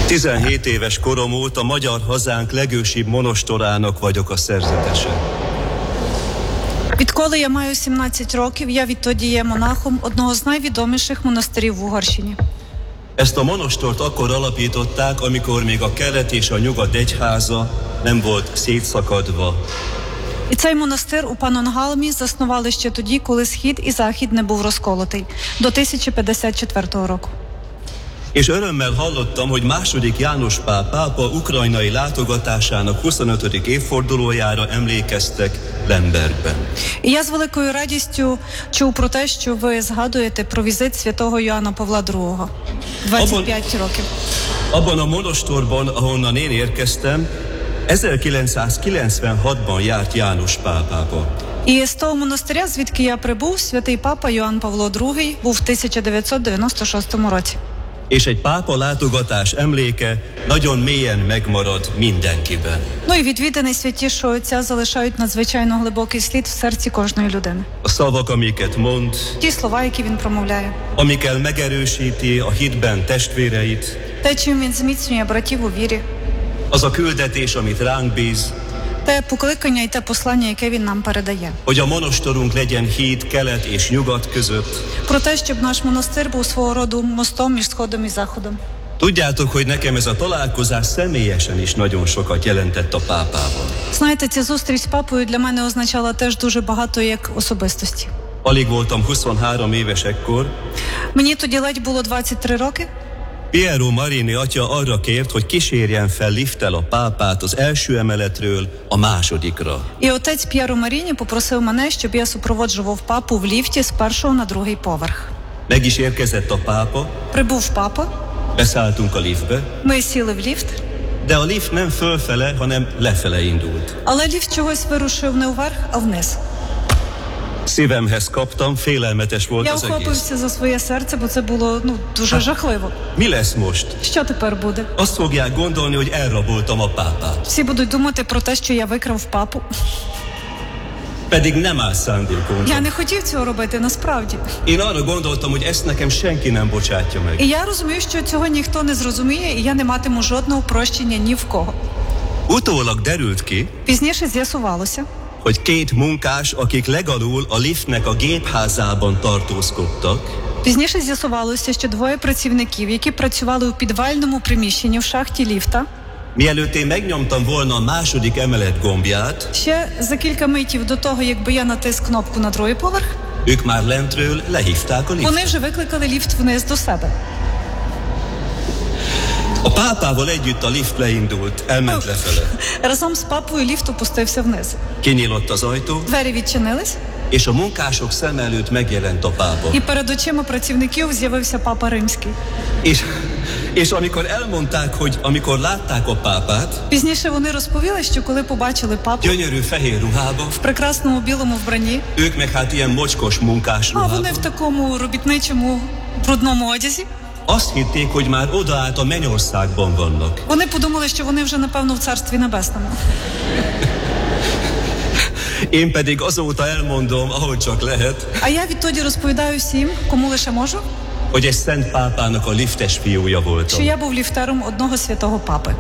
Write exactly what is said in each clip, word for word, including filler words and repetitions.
tizenhét éves korom óta magyar hazánk legősibb monostorának vagyok a szerzetese. Відколи я маю сімнадцять років, я відтоді є монахом одного з найвідоміших монастирів в Угорщині. Ezt a monostort akkor alapították, amikor még a kelet és a nyugat egyháza nem volt szétszakadva. І цей монастир у Панонгалмі заснували ще тоді, коли Схід і Захід не був розколотий, до тисяча п'ятдесят четвертого року. És örömmel hallottam, hogy második János Pál pápa ukrajnai látogatásának huszonötödik évfordulójára emlékeztek Lembergben. І я з великою радістю чув про те, що ви згадуєте про візит святого Йоанна Павла другого. двадцять п'ять років. Abban a monostorban, ahonnan én érkeztem, ezerkilencszázkilencvenhatban járt János Pál pápa. І з того монастиря, звідки я прибув, святий папа Йоанн Павло другий був в тисяча дев'ятсот дев'яносто шостому році. És egy pápa látogatás emléke nagyon mélyen megmarad mindenkiben. Ну і відвідини святішого отця залишають надзвичайно глибокий слід в серці кожної людини. A szavak, amiket mond, Ті слова, які він промовляє. amikkel megerősíti a hitben testvéreit, Те, чим він зміцнює братів у вірі. az a küldetés, amit ránk bíz, Те покликання і те послання, яке він нам передає. hogy a monostorunk legyen híd kelet és nyugat között. Про те, щоб наш монастир був свого роду мостом між Сходом і Заходом. Tudjátok, hogy nekem ez a találkozás személyesen is nagyon sokat jelentett a pápával. Знаєте, ця зустріч з папою для мене означала теж дуже багато як особистості. Alig voltam huszonhárom éves ekkor. Мені тоді ледь було двадцять три роки. Piero Marini atya arra kért, hogy kísérjen fel lifttel a pápát az első emeletről a másodikra. І отець П'єро Маріні попросив мене, щоб я супроводжував папу в ліфті з першого на другий поверх. Meg is érkezett a pápa, Прибув папа, beszálltunk a liftbe, ми сіли в ліфт, de a lift nem fölfele, hanem lefele indult. але ліфт чогось вирушив не вверх, а вниз. Szívemhez kaptam, félelmetes volt Я az egész. ухопився за своє серце, бо це було ну дуже жахливо. Mi lesz most? Що тепер буде? Azt fogják gondolni, hogy elraboltam a pápát. Всі будуть думати про те, що я викрав папу. Pedig nem áll szándékom. Я не хотів цього робити, насправді. Én arra gondoltam, hogy ezt nekem senki nem bocsátja meg. І я розумію, що цього ніхто не зрозуміє, і я не матиму жодного прощення ні в кого. Utólag derült ki, Пізніше з'ясувалося, hogy két munkás, akik legalul a liftnek a gépházában tartózkodtak, Пізніше з'ясувалося, що двоє працівників, які працювали у підвальному приміщенні в шахті ліфта, mielőtt én megnyomtam volna a második emelet gombját, ще за кілька митів до того, якби я натис кнопку на другий поверх, ők már lentről lehívták a вони liftet. вже викликали ліфт вниз до себе. A pápával együtt a lift leindult, elment lefele. Разом з папою ліфт опустився вниз. Kinyílott az ajtó, Двері відчинились, és a munkások szem előtt megjelent a pápa. і перед очима працівників з'явився папа римський. És, és amikor elmondták, hogy amikor látták a pápát, Пізніше вони розповіли, що коли побачили папу gyönyörű fehér ruhába, в прекрасному білому вбранні, ők meg hát ilyen mocskos munkás а вони в ruhában, такому робітничому брудному одязі, azt hitték, hogy már odaállt a mennyországban vannak. вони подумали, що вони вже, напевно, в Царстві Небесному. Én pedig azóta elmondom, ahogy csak lehet, А я відтоді розповідаю всім, кому лише можу, hogy egy szent pápának a liftes fiúja що voltam. я був ліфтером одного святого папи.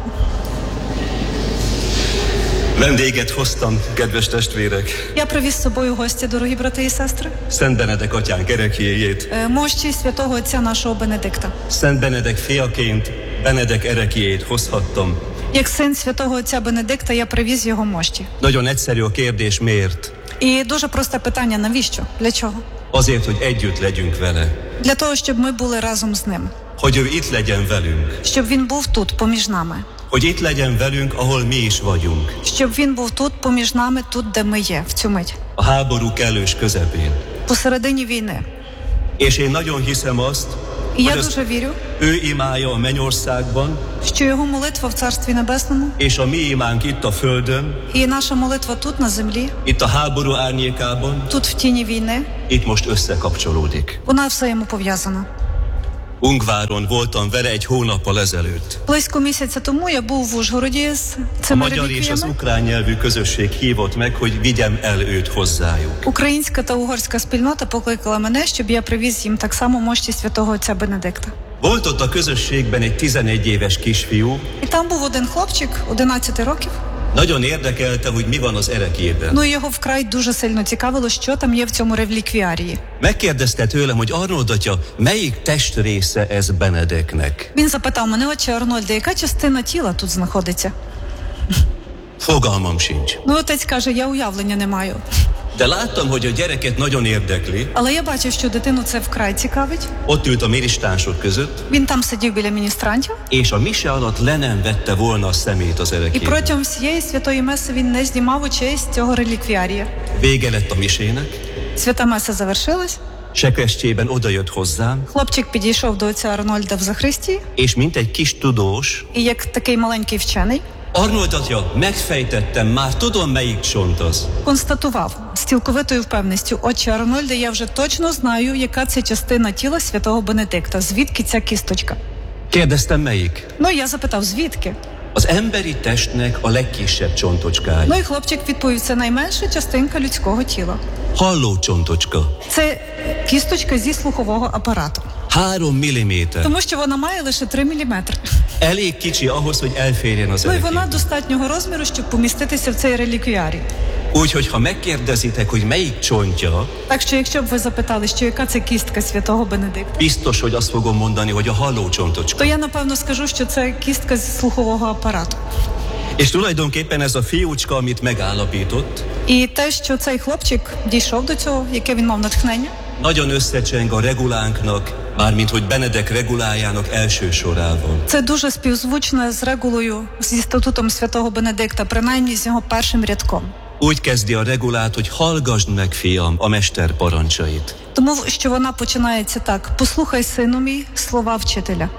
Vendéget hoztam, kedves testvérek, Я привіз з собою гостя, дорогі брати і сестри, Szent Benedek atyánk ereklyéjét, е, мощі святого отця нашого Бенедикта. Szent Benedek fiaként Benedek ereklyéjét hozhattam. Як син святого отця Бенедикта я привіз його мощі. Nagyon egyszerű a kérdés, miért? І дуже просте питання, навіщо? Для чого? Azért, hogy együtt legyünk vele. Для того, щоб ми були разом з ним. Hogy ő itt legyen velünk. Щоб він був тут, поміж нами. Hogy itt legyen velünk, ahol mi is vagyunk. Щоб він був тут, поміж нами, тут, де ми є, в цю мить. A háború kellős közepén. Посередині війни. És én nagyon hiszem azt, І я hogy дуже azt вірю, ő imája a mennyországban, що його молитва в Царстві Небесному és a mi imánk itt a földön, і наша молитва тут, на землі, itt a háború árnyékában, тут, в тіні війни, itt most összekapcsolódik. вона все йому пов'язана. Ungváron voltam vele egy hónappal ezelőtt. Близько місяця тому я був в Ужгороді з A цими magyar és az реліквіями. ukrán nyelvű közösség hívott meg, hogy vigyem el őt hozzájuk. Українська та угорська спільнота покликала мене, щоб я привіз їм так само мощі святого отця Бенедикта. Volt ott a közösségben egy tizenegy éves kisfiú, І там був один хлопчик, одинадцять років. nagyon érdekelte, hogy mi van az erekében. Ну, і його вкрай дуже сильно цікавило, що там є в цьому реліквіарії. Megkérdezte tőlem, hogy Arnold atya, melyik testrésze ez Benedeknek? Він запитав мене: отче Арнольде, яка частина тіла тут знаходиться? Fogalmam sincs. Ну, отець каже: я уявлення не маю. De láttam, hogy a gyereket nagyon érdekli. Але я бачив, що дитину це вкрай цікавить. Ott ült a minisztánsok között, Він там сидів біля міністрантів, és a mise alatt le nem vette volna a szemét az і erekében. протягом всієї святої меси він не знімав очей з цього реліквіарія. Vége lett a misének, Свята меса завершилась. sekestjében odajött hozzám, Хлопчик підійшов до отця Арнольда в Захристії, és mint egy kis tudós, і як такий маленький вчений Arnold atya, megfejtettem, már tudom, melyik csont az. констатував з цілковитою впевненістю: отче Арнольде, я вже точно знаю, яка це частина тіла святого Бенедикта, звідки ця кісточка. Kérdeztem, melyik? Ну, я запитав, звідки? Az emberi testnek a legkisebb csontocskája. Ну і хлопчик відповів: це найменша частинка людського тіла. Hallócsontocska. Це кісточка зі слухового апарату. Három milliméter. Тому що вона має лише три міліметри. Elég kicsi ahhoz, hogy elférjen az Ну і вона erekében. достатнього розміру, щоб поміститися в цей реліквіарій. Úgyhogy, ha megkérdezitek, hogy melyik csontja, Так що, якщо б ви запитали, що яка це кістка святого Бенедикта, biztos, hogy azt fogom mondani, hogy a то hallócsontocska. я, напевно, скажу, що це кістка зі слухового апарату. És tulajdonképpen ez a fiúcska, amit megállapított, І те, що цей хлопчик дійшов до цього, яке він мав натхнення, nagyon összecseng a regulánknak, mármint hogy Benedek regulájának első sorával. це дуже співзвучне з регулою, зі статутом святого Бенедикта, принаймні з його першим рядком. Úgy kezdi a regulát, hogy hallgasd meg, fiam, a mester parancsait. Тому що вона починається так: послухай, сину мій, слова вчителя.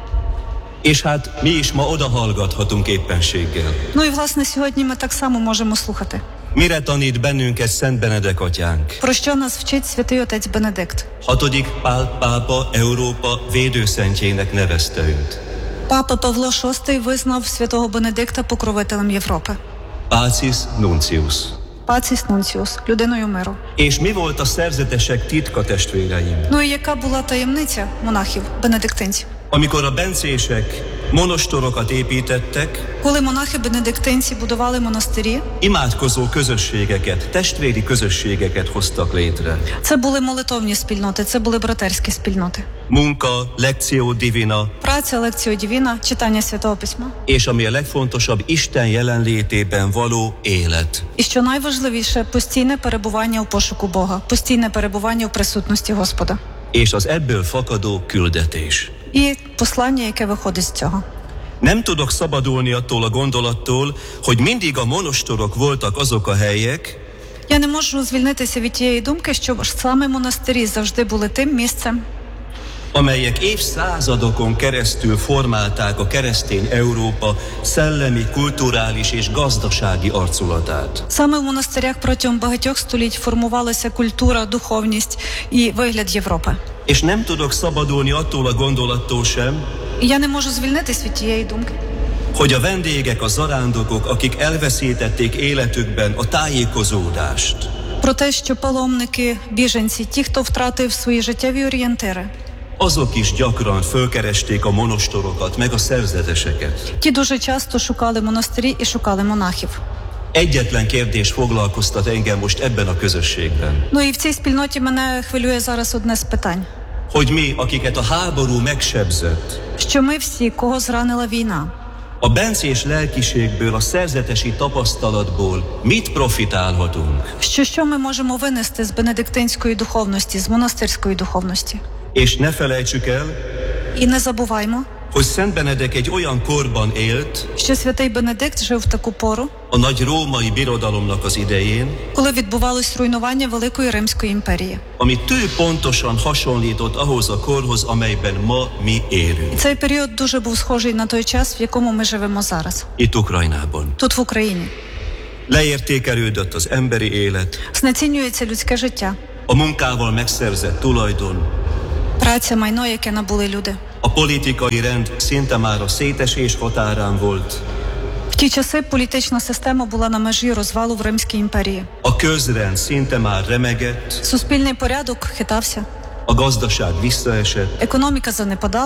És hát mi is ma oda hallgathatunk éppenséggel. Ну і, власне, сьогодні ми так само можемо слухати. Mire tanít bennünket Szent Benedek atyánk? Про що нас вчить святий отець Бенедикт? Hatodik Pál pápa Európa védőszentjének nevezte őt. Папа Павло шостий визнав святого Бенедикта покровителем Європи. Pacis Nuncius. Паціс Нунціус, людиною миру. És mi volt a szerzetesek titka, testvéreim? Ну і яка була таємниця монахів, бенедиктинців? Amikor a bencések monostorokat építettek, Коли монахи-бенедиктинці будували монастирі, imádkozó közösségeket, testvéri közösségeket hoztak létre. це були молитовні спільноти, це були братерські спільноти. Munka, lectio divina, Праця, лекціо дівіна, читання Святого Письма. és ami a legfontosabb, Isten jelenlétében való élet. І що найважливіше, постійне перебування у пошуку Бога, постійне перебування у присутності Господа. És az ebből fakadó küldetés. І послання, яке виходить з цього. Nem tudok szabadulni attól a gondolattól, hogy mindig a monostorok voltak azok a helyek, Я не можу звільнитися від тієї думки, що ж саме монастирі завжди були тим місцем, amelyek évszázadokon keresztül formálták a keresztény Európa szellemi, kulturális és gazdasági arculatát. саме в монастирях протягом багатьох століть формувалася культура, духовність і вигляд Європи. És nem tudok szabadulni attól a gondolattól sem, І я не можу звільнитись від тієї думки, hogy a vendégek, a zarándokok, akik elveszítették életükben a tájékozódást, про те, що паломники, біженці, ті, хто втратив свої життєві орієнтири, azok is gyakran fölkeresték a monostorokat, meg a szerzeteseket. ті дуже часто шукали монастирі і шукали монахів. Egyetlen kérdés foglalkoztat engem most ebben a közösségben. Ну і в цій спільноті мене хвилює зараз одне з питань. Hogy mi, akiket a háború megsebzett, Що ми всі, кого зранила війна, a bencés lelkiségből, a szerzetesi tapasztalatból mit profitálhatunk? що що ми можемо винести з бенедиктинської духовності, з монастирської духовності? És ne felejtsük el, І не забуваймо, hogy Szent Benedek egy olyan korban élt, що святий Бенедикт жив в таку пору, a nagy római birodalomnak az idején, коли відбувалось руйнування Великої Римської імперії. ami tű pontosan hasonlított ahhoz a korhoz, amelyben ma mi élünk. І цей період дуже був схожий на той час, в якому ми живемо зараз, Itt Ukrajnában. тут в Україні. Leértékelődött az emberi élet, Знецінюється людське життя, a munkával megszerzett tulajdon, праця, майно, яке набули люди. a politikai rend szinte már a szétesés határán volt, В ті часи політична система була на межі розвалу в Римській імперії. a közrend szinte már remegett, Суспільний порядок хитався, a gazdaság visszaesett, економіка занепадала,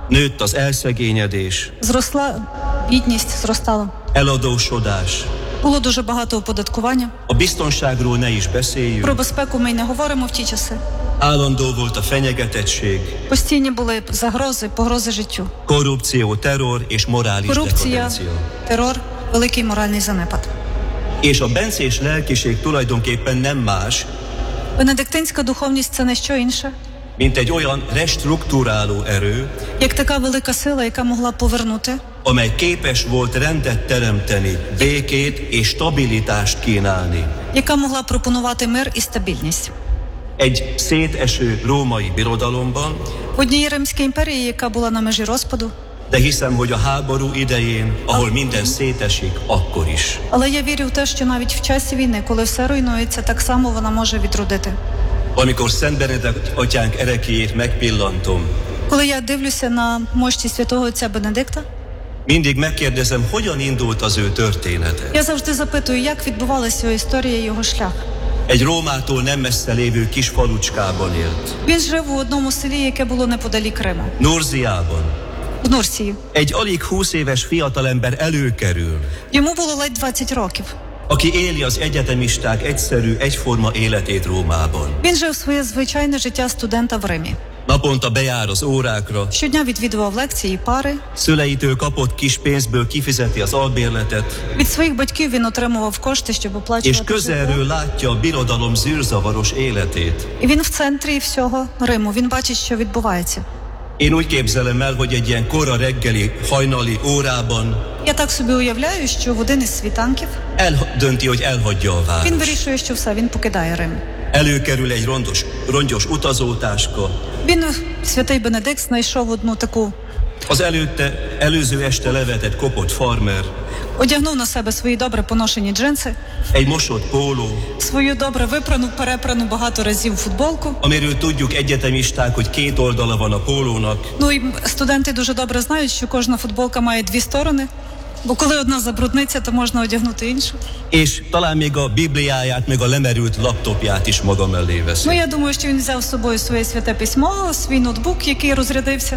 Nőtt az elszegényedés, Зросла бідність, зростала. eladósodás. Було дуже багато оподаткування. A biztonságról ne is Про beszéljünk. безпеку ми й не говоримо в ті часи. Állandó volt a fenyegetettség, Постійні були загрози, погрози життю. korrupció, terror és morális Корупція, dekadencia. терор, великий моральний занепад. És a bencés lelkiség tulajdonképpen nem más, Бенедиктинська духовність – це не що інше, mint egy olyan restruktúráló erő, як така велика сила, яка могла повернути, amely képes volt rendet teremteni, békét és stabilitást kínálni. яка могла пропонувати мир і стабільність. Egy széteső római birodalomban, В одній Римській імперії, яка була на межі розпаду, de hiszem, hogy a háború idején, ahol minden szétesik, akkor is. але я вірю в те, що навіть в часі війни, коли все руйнується, так само вона може відродити. Amikor Szent Benedek atyánk erekéjét megpillantom, Коли я дивлюся на мощі святого отця Бенедикта, mindig megkérdezem, hogyan indult az ő története. я завжди запитую, як відбувалася його історія, його шлях. Egy Rómától nem messze lévő kis falucskában élt. Він жив у одному селі, яке було неподалік Риму, Nurziában. в Нурсії. Egy alig húsz éves fiatalember előkerül, Йому було ледь двадцять років. aki éli az egyetemisták egyszerű, egyforma életét Rómában. Він жив своє звичайне життя студента в Римі. Naponta bejár az órákra, Щодня відвідував лекції, пари. szüleitől kapott kis pénzből kifizeti az albérletet, Від своїх батьків він отримував кошти, щоб és оплачувати житло. közelről látja a birodalom zűrzavaros életét. І він в центрі всього Риму. Він бачить, що відбувається. Én úgy képzelem el, hogy egy ilyen kora reggeli, hajnali órában Я так собі уявляю, що в один із світанків eldönti, hogy elhagyja a він város. вирішує, що все, він покидає Рим. Előkerül egy rondos, rongyos utazótáska, Він, святий Бенедикт, знайшов одну таку, az előtte, előző este levetett kopott farmer, одягнув на себе свої добре поношені джинси, egy mosott póló, свою добре випрану, перепрану багато разів футболку. amiről tudjuk egyetemisták, hogy két oldala van a pólónak, Ну і студенти дуже добре знають, що кожна футболка має дві сторони, бо коли одна забрудниться, то можна одягнути іншу. és talán még a Bibliáját, meg a lemerült laptopját is maga mellé Ну, veszi. я думаю, що він взяв з собою своє святе письмо, свій ноутбук, який розрядився.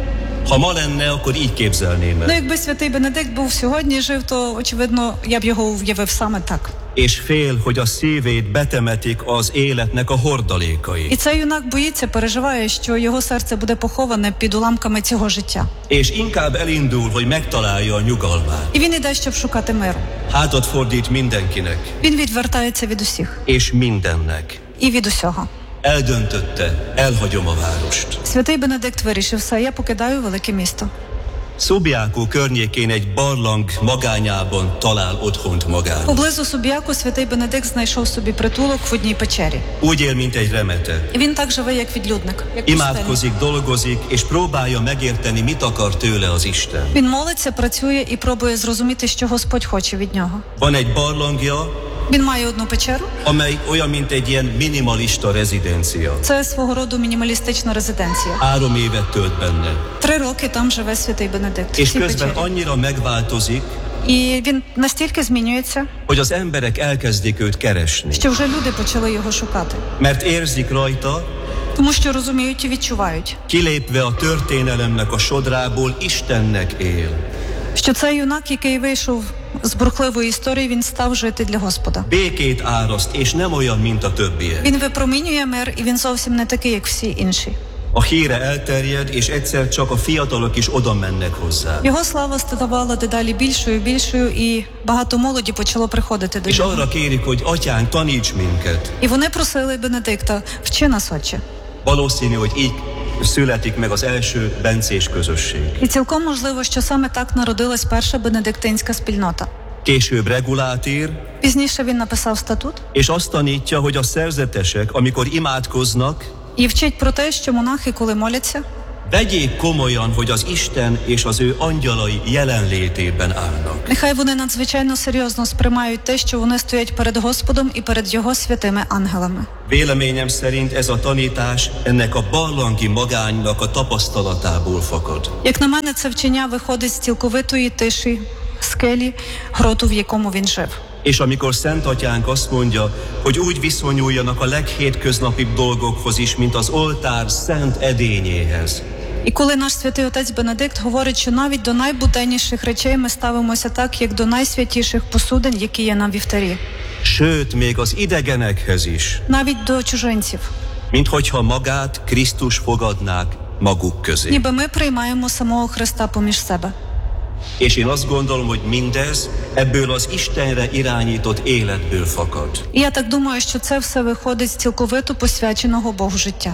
Ha ma lenne, akkor így képzelném Ну, el. якби святий Бенедикт був сьогодні і жив, то, очевидно, я б його уявив саме так. És fél, hogy a szívét betemetik az életnek a І hordalékai. цей юнак боїться, переживає, що його серце буде поховане під уламками цього життя. És inkább elindul, hogy megtalálja a nyugalmát. І він іде, щоб шукати миру. Hátat fordít mindenkinek, Він відвертається від усіх és mindennek. і від усього. Eldöntötte, elhagyom a várost. Святий Бенедикт вирішив все, я покидаю велике місто. Szubjákó környékén egy barlang magányában talál otthont magának. Поблизу Суб'яку святий Бенедикт знайшов собі притулок в одній печері. Úgy él, mint egy remete. І він так живе, як відлюдник, як пустельник. Imádkozik, dolgozik, és próbálja megérteni, mit akar tőle az Isten. Він молиться, працює і пробує зрозуміти, що Господь хоче від нього. Van egy barlangja, Він має одну печеру. amely olyan, mint egy ilyen minimalista rezidencia. Це свого роду мінімалістична резиденція. Három évet tölt benne. Три роки там живе святий Бенедикт. в És цій közben печері. annyira megváltozik, І він настільки змінюється, hogy az emberek elkezdik őt keresni. що вже люди почали його шукати. Mert érzik rajta, Тому що розуміють і відчувають, kilépve a történelemnek a sodrából, Istennek él. що цей юнак, який вийшов з бурхливої історії, він став жити для Господа. Békét áraszt, és nem olyan, mint a többiek. Він випромінює мир, і він зовсім не такий, як всі інші. A híre elterjed, és egyszer csak a fiatalok is oda mennek hozzá. Його слава ставала дедалі більшою, більшою, і багато молоді почало приходити до És нього. arra kérik, hogy atyánk, taníts minket. І вони просили Бенедикта, вчи нас, отче. Valószínű, hogy így születik meg az első bencés közösség. І цілком можливо, що саме так народилась перша бенедиктинська спільнота. Később regulát ír, Пізніше він написав статут és azt tanítja, hogy a szerzetesek, amikor imádkoznak, і вчить про те, що монахи, коли моляться, vegyék komolyan, hogy az Isten és az ő angyalai jelenlétében állnak. нехай вони надзвичайно серйозно сприймають те, що вони стоять перед Господом і перед Його святими ангелами. Véleményem szerint ez a tanítás ennek a barlangi magánynak a tapasztalatából fakad. Як на мене, це вчення виходить з цілковитої тиші, скелі, гроту, в якому він жив. És amikor Szent Atyánk azt mondja, hogy úgy viszonyuljanak a leghétköznapibb dolgokhoz is, mint az oltár szent edényéhez. І коли наш святий отець Бенедикт говорить, що навіть до найбуденніших речей ми ставимося так, як до найсвятіших посудин, які є на вівтарі. Sőt, még az idegenekhez is, Навіть до чужинців. minthogyha magát Krisztus fogadnák maguk közé. Ніби ми приймаємо самого Христа поміж себе. És én azt gondolom, hogy mindez ebből az Istenre irányított életből fakad. І я так думаю, що це все виходить з цілковито посвяченого Богу життя.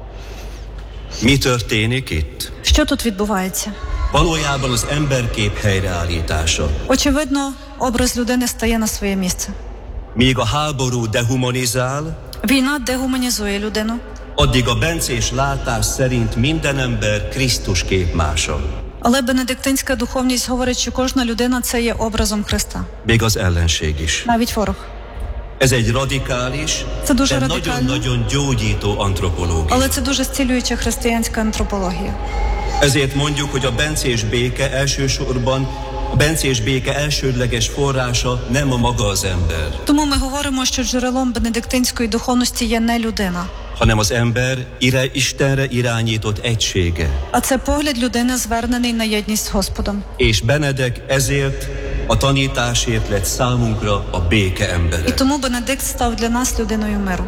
Mi történik itt? Що тут відбувається? Valójában az emberkép helyreállítása. Очевидно, образ людини стає на своє місце. Míg a háború dehumanizál, Війна дегуманізує людину. addig a bencés látás szerint minden ember Krisztus képmása. Але бенедиктинська духовність говорить, що кожна людина – це є образом Христа. Még az ellenség is. Навіть ворог. Ez egy radikális, Це дуже de радикально, nagyon-nagyon gyógyító antropológia. але це дуже зцілююча християнська антропологія. Ezért mondjuk, hogy a bencés béke elsősorban, a bencés béke elsődleges forrása nem a maga az ember, Тому ми говоримо, що джерелом бенедиктинської духовності є не людина, hanem az ember ire, Istenre irányított egysége. а це погляд людини, звернений на єдність з Господом. És Benedek ezért a tanításért lett számunkra a béke І embere. тому Бенедикт став для нас людиною миру.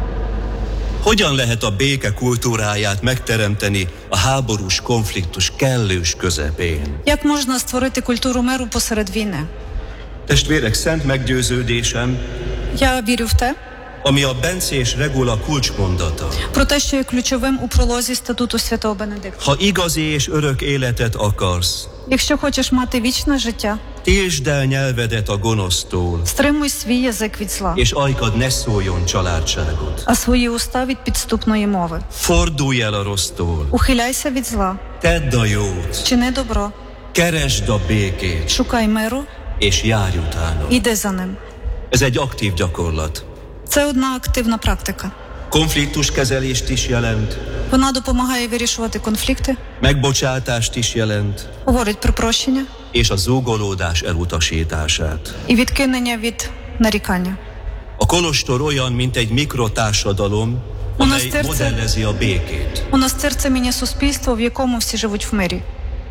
Hogyan lehet a béke kultúráját megteremteni a háborús konfliktus kellős közepén? Як можна створити культуру миру посеред війни? Testvérek, szent meggyőződésem, Я вірю в те, ami a bencés regula kulcsmondata. про те, що є ключовим у пролозі статуту святого Бенедикта. Ha igazi és örök életet akarsz, Якщо хочеш мати вічне життя, tiltsd el nyelvedet a gonosztól, стримуй свій язик від зла, és ajkad ne szóljon családságot. а свої уста від підступної мови. Fordulj el a rossztól, Ухиляйся від зла, tedd a jót, чини добро, keresd a békét, шукай миру, és járj utána. іди за ним. Ez egy aktív gyakorlat. Це одна активна практика. Konfliktuskezelést is jelent, Вона допомагає вирішувати конфлікти, megbocsátást is jelent, говорить про прощення és a zúgolódás elutasítását. і відкинення від нарікання. A kolostor olyan, mint egy mikrotársadalom, amely Monaszter- modellezi a békét. Монастир – це міні-суспільство, в якому всі живуть в мирі.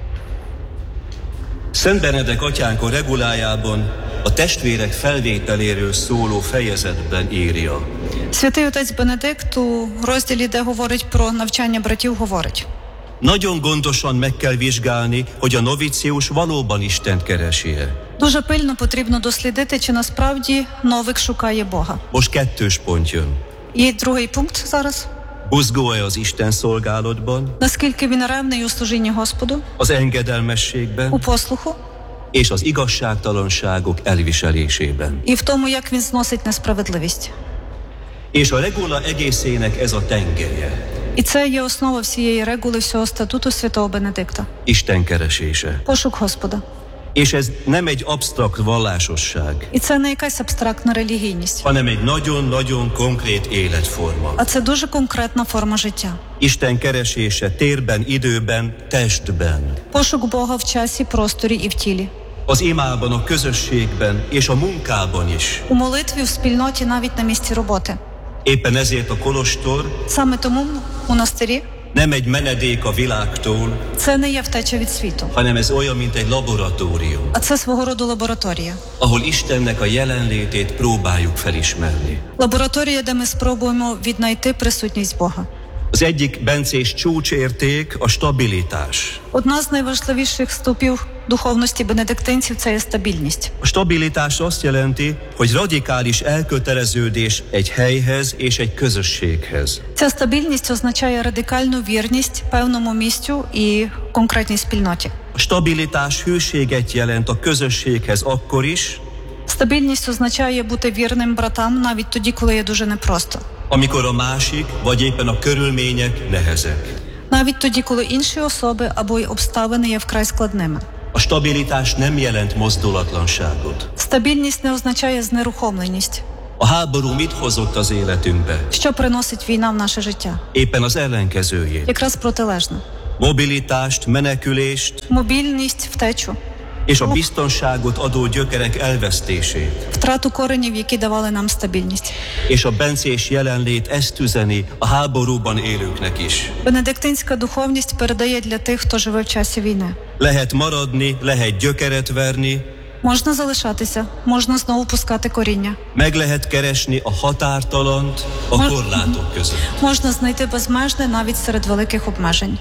Szent Benedek atyánka regulájában a testvérek felvételéről szóló fejezetben írja. Святий отець Бенедикт у розділі, де говорить про навчання братів, говорить: Nagyon gondosan meg kell vizsgálni, hogy a novícius valóban Istent keresi-e. дуже пильно потрібно дослідити, чи насправді новик шукає Бога. Most kettős pont jön. І другий пункт зараз. Buzgó-e az Isten szolgálatban, Наскільки він ревний у служінні Господу, az engedelmességben у послуху és az igazságtalanságok elviselésében. і в тому, як він зносить несправедливість. És a regula egészének ez a tengelye. І це є основа всієї регули, всього статуту святого Бенедикта. Isten keresése. Пошук Господа. És ez nem egy absztrakt vallásosság, І це не якась абстрактна релігійність, hanem egy nagyon-nagyon konkrét életforma. а це дуже конкретна форма життя. Isten keresése térben, időben, testben. Пошук Бога в часі, просторі і в тілі. Az imában, a közösségben és a munkában is. У молитві, в спільноті, навіть на місці роботи. Éppen ezért a kolostor Саме тому в монастирі nem egy menedék a világtól, це не є втеча від світу, hanem ez olyan, mint egy laboratórium, а це свого роду лабораторія. ahol Istennek a jelenlétét próbáljuk felismerni. Лабораторія, де ми спробуємо віднайти присутність Бога. Az egyik bencés csúcsérték a stabilitás. Одна з найважливіших ступів духовності бенедиктинців – це є стабільність. A stabilitás azt jelenti, hogy radikális elköteleződés egy helyhez és egy közösséghez. Ця стабільність означає радикальну вірність певному місцю і конкретній спільноті. A stabilitás hűséget jelent a közösséghez akkor is, Стабільність означає бути вірним братам навіть тоді, коли є дуже непросто. amikor a másik vagy éppen a körülmények nehezek. Навіть тоді, коли інші особи або й обставини є вкрай складними. A stabilitás nem jelent mozdulatlanságot. Стабільність не означає знерухомленість. A háború mit hozott az életünkbe? Що приносить війна в наше життя? Éppen az ellenkezőjét. Якраз протилежне. Mobilitást, menekülést Мобільність, втечу, és a biztonságot adó gyökerek elvesztését. Втрату коренів, які давали нам стабільність. És a bencés jelenlét ezt üzeni a háborúban élőknek is. Бенедиктинська духовність передає для тих, хто живе в часі війни. Lehet maradni, lehet gyökeret verni, Можна залишатися, можна знову пускати коріння. meg lehet keresni a határtalant a Most- korlátok között. Можна знайти безмежне навіть серед великих обмежень.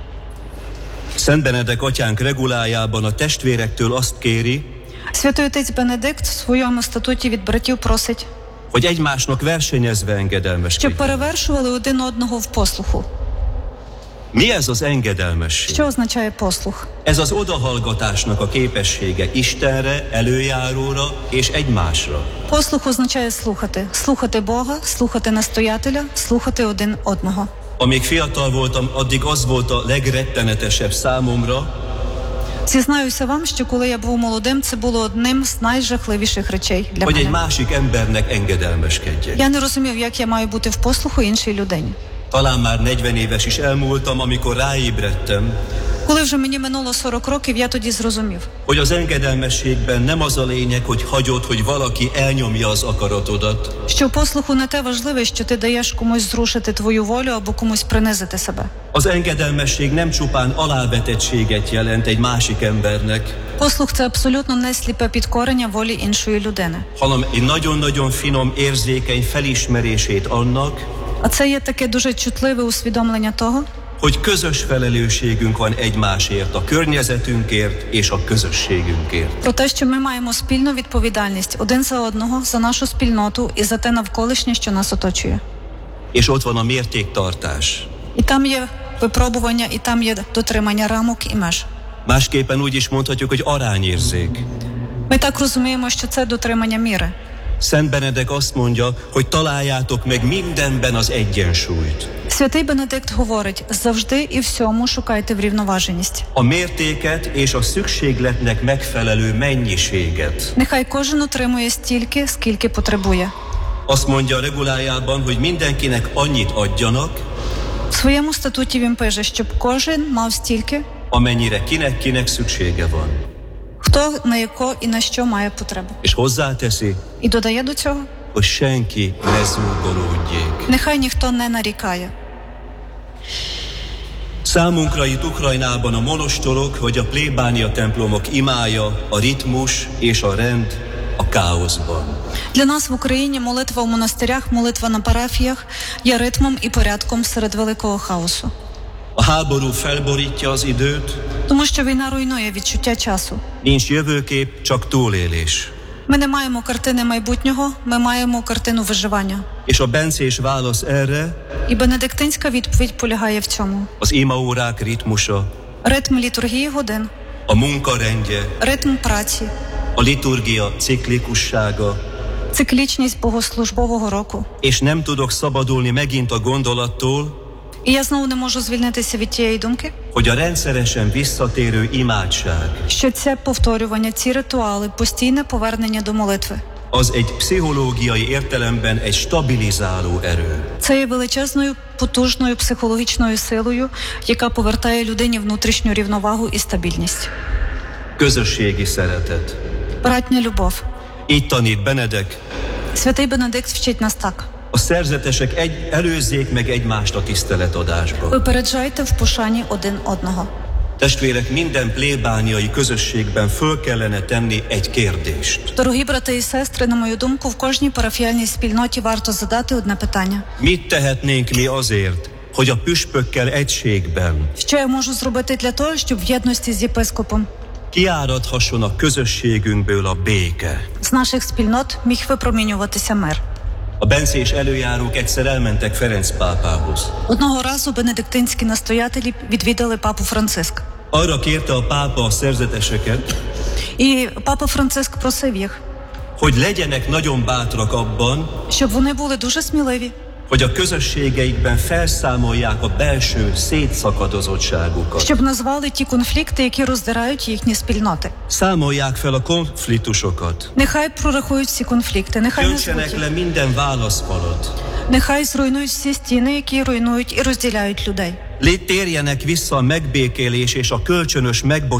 Szent Benedek atyánk regulájában a testvérektől azt kéri, Святий отець Бенедикт в своєму статуті від братів просить, hogy egymásnak versenyezve щоб engedelmeskedjenek. перевершували один одного в послуху. Mi ez az engedelmesség? Що означає послух? Ez az odahallgatásnak a képessége Istenre, előjáróra és egymásra. Послух означає слухати. Слухати Бога, слухати настоятеля, слухати один одного. Amíg fiatal voltam, addig az volt a legrettenetesebb számomra, Зізнаюся вам, що коли я був молодим, це було одним з найжахливіших речей для hogy egy мене. másik embernek engedelmeskedjek. Я не розумів, як я маю бути в послуху іншій людині. Talán már negyven éves is elmúltam, amikor ráébredtem, Коли вже мені минуло сорок років, я тоді зрозумів, hogy az engedelmességben nem az a lényeg, hogy hagyod, hogy valaki elnyomja az akaratodat, що в послуху не те важливе, що ти даєш комусь зрушити твою волю або комусь принизити себе. az engedelmesség nem csupán alávetettséget jelent egy másik embernek, Послух – це абсолютно не сліпе підкорення волі іншої людини. hanem egy nagyon-nagyon finom, érzékeny felismerését annak, А це є таке дуже чутливе усвідомлення того, hogy közös felelősségünk van egymásért, a környezetünkért és a közösségünkért. про те, що ми маємо спільну відповідальність один за одного, за нашу спільноту і за те навколишнє, що нас оточує. És ott van a mértéktartás. І там є випробування, і там є дотримання рамок і меж. Másképpen úgy is mondhatjuk, hogy arányérzék. Ми так розуміємо, що це дотримання міри. Szent Benedek azt mondja, hogy találjátok meg mindenben az egyensúlyt. Святий Бенедикт говорить, завжди і всьому шукайте врівноваженість. A mértéket és a szükségletnek megfelelő mennyiséget. Нехай кожен отримує стільки, скільки потребує. Azt mondja a regulájában, hogy mindenkinek annyit adjanak, В своєму статуті він пише, щоб кожен мав стільки, amennyire kinek-kinek szüksége van. хто на яко і на що має потребу. És hozzáteszi, І dodає до цього, hogy senki ne zúgolódjék. нехай ніхто не нарікає. Számunkra itt Ukrajnában a monostorok vagy a plébánia templomok imája, a ritmus és a rend a káoszban. Для нас в Україні молитва в монастирях, молитва на парафіях є ритмом і порядком серед великого хаосу. A háború felborítja az időt, Тому що війна руйнує відчуття часу. nincs jövőkép, csak túlélés. Ми не маємо картини майбутнього, ми маємо картину виживання. És a bencés válasz erre І бенедиктинська відповідь полягає в цьому. az imaórák ritmusa, Ритм літургії годин, a munkarendje, ритм праці, a liturgia ciklikussága, циклічність богослужбового року. és nem tudok szabadulni megint a gondolattól, І я знову не можу звільнитися від тієї думки, hogy a rendszeresen visszatérő imádság що це повторювання, ці ритуали, постійне повернення до молитви. az egy pszichológiai értelemben egy stabilizáló erő. Це є величезною, потужною психологічною силою, яка повертає людині внутрішню рівновагу і стабільність. Közösségi szeretet. Братня любов. Így tanít Benedek. Святий Бенедикт вчить нас так. A szerzetesek egy, előzzék meg egymást a tiszteletadásba. Випереджайте в пошані один одного. Testvérek, minden plébániai közösségben föl kellene tenni egy kérdést. Дорогі брати і сестри, на мою думку, в кожній парафіальній спільноті варто задати одне питання. Mit tehetnénk mi azért, hogy a püspökkel egységben Що я можу зробити для того, щоб в єдності з єпископом kiáradhasson a közösségünkből a béke? з наших спільнот міг випромінюватися мир? A bencés előjárók egyszer elmentek Ferenc pápához. Одного разу бенедиктинські настоятелі відвідали папу Франциска. Arra kérte a pápa a szerzeteseket, І папа Франциск просив їх, hogy legyenek nagyon bátrak abban, щоб вони були дуже сміливі, hogy a közösségeikben felszámolják a belső szétszakadozottságukat. щоб назвали ті конфлікти, які роздирають їхні спільноти. Számolják fel a konfliktusokat. Нехай прорахують всі конфлікти, нехай назвуть Döntsenek їх. le minden válaszfalat. Нехай зруйнують всі стіни, які руйнують і розділяють людей. Térjenek vissza a megbékélés és a kölcsönös megbocsájtás